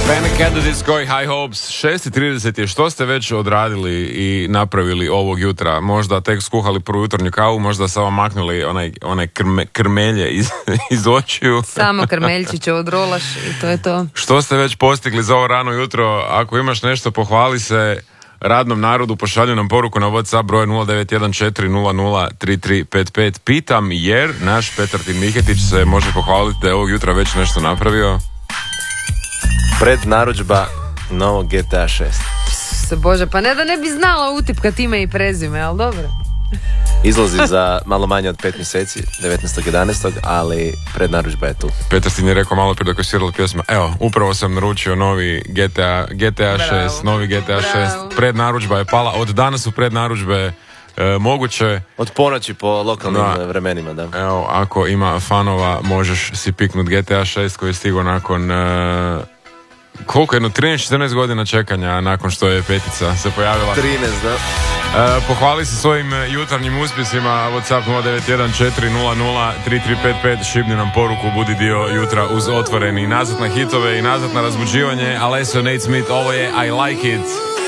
Panic at the Disco i High Hopes. 6:30 je. Što ste već odradili i napravili ovog jutra? Možda tek skuhali prvu jutarnju kavu, možda samo maknuli one krmelje iz očiju. Samo krmeljčiće odrolaš i to je to. Što ste već postigli za ovo rano jutro? Ako imaš nešto, pohvali se radnom narodu, pošalju nam poruku na WhatsApp broj 0914003355. Pitam jer naš Petartin Mihetić se može pohvaliti da je ovog jutra već nešto napravio. Prednarudžba novog GTA 6. Bože, pa ne bi znala utipkat ime i prezime, ali dobro. Izlazi za malo manje od 5 mjeseci, 19.11. ali prednarudžba je tu. Petartin je rekao malo prije dok je svirala pjesma. Evo, upravo sam naručio novi GTA 6, novi GTA 6. Prednarudžba je pala. Od danas su prednarudžbe moguće. Od ponoći po lokalnim vremenima, da. Evo, ako ima fanova, možeš si piknut GTA 6 koji je stigao nakon koliko, jedno 13-14 godina čekanja nakon što je petica se pojavila. 13, da. Pohvali se svojim jutarnjim uspjesima. WhatsApp 0914003355. Šibni nam poruku, budi dio jutra uz otvoreni. Nazad na hitove i nazad na razbuđivanje. Alessio Nate Smith, ovo je I Like It.